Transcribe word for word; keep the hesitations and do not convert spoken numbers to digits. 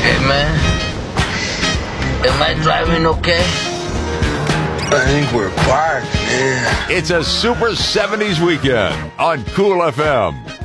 Hey, man. Am I driving okay? I think we're parked, yeah. It's a Super seventies weekend on Cool F M.